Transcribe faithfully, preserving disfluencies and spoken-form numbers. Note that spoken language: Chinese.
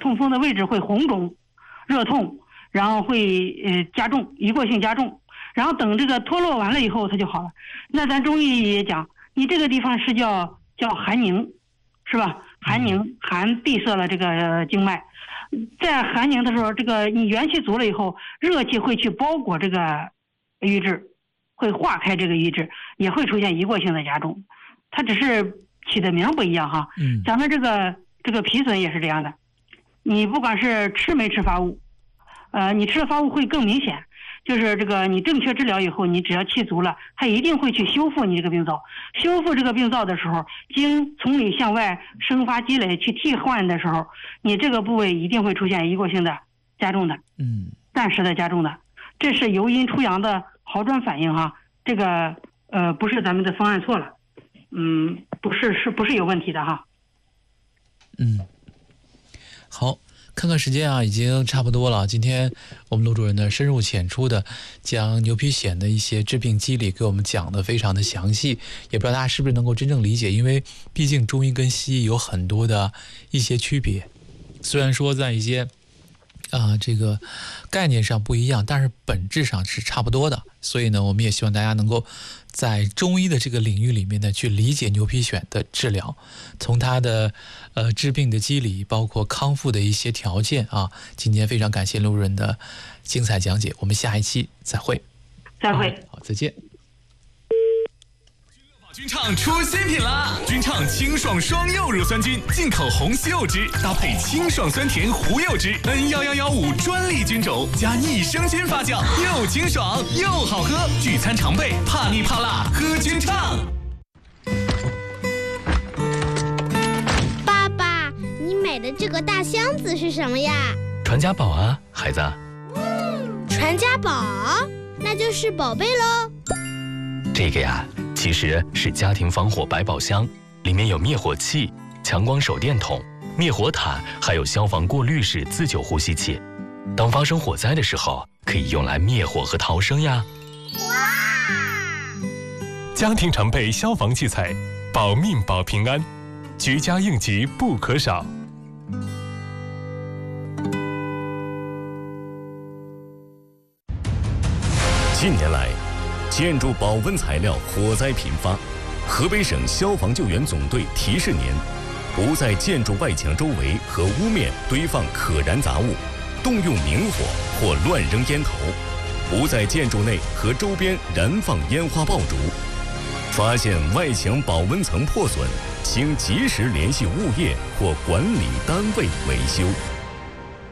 痛风的位置会红肿、热痛，然后会呃加重，一过性加重，然后等这个脱落完了以后它就好了。那咱中医也讲，你这个地方是叫叫寒凝，是吧？寒凝，寒闭塞了这个经脉，在寒凝的时候，这个你元气足了以后，热气会去包裹这个瘀滞，会化开这个瘀滞，也会出现一过性的加重。它只是起的名不一样哈。嗯，咱们这个这个脾损也是这样的，你不管是吃没吃发物，呃，你吃了发物会更明显。就是这个，你正确治疗以后，你只要气足了，它一定会去修复你这个病灶。修复这个病灶的时候，经从里向外生发积累去替换的时候，你这个部位一定会出现一过性的加重的，嗯，暂时的加重的，这是由阴出阳的好转反应哈。这个呃，不是咱们的方案错了，嗯，不是是不是有问题的哈？ 嗯，好。看看时间啊，已经差不多了。今天我们陆主任呢深入浅出的将牛皮癣的一些致病机理给我们讲的非常的详细，也不知道大家是不是能够真正理解，因为毕竟中医跟西医有很多的一些区别，虽然说在一些啊、呃、这个概念上不一样，但是本质上是差不多的。所以呢，我们也希望大家能够在中医的这个领域里面呢，去理解牛皮癣的治疗，从它的呃治病的机理，包括康复的一些条件啊。今天非常感谢陆主任的精彩讲解，我们下一期再会。 再会。 嗯、好，再见。 君畅出新品啦！君畅清爽双柚乳酸菌，进口红西柚汁搭配清爽酸甜胡柚汁 ，N 一一一五专利菌种加益生菌发酵，又清爽又好喝。聚餐常备，怕腻怕辣喝君畅。 爸爸，你买的这个大箱子是什么呀？ 传家宝啊，孩子。 传家宝，那就是宝贝喽。 这个呀。其实是家庭防火百宝箱，里面有灭火器、强光手电筒、灭火毯，还有消防过滤式自救呼吸器。当发生火灾的时候，可以用来灭火和逃生呀。 哇！ 家庭常备消防器材，保命保平安，居家应急不可少。 近年来，建筑保温材料火灾频发，河北省消防救援总队提示您：不在建筑外墙周围和屋面堆放可燃杂物，动用明火或乱扔烟头；不在建筑内和周边燃放烟花爆竹。发现外墙保温层破损，请及时联系物业或管理单位维修。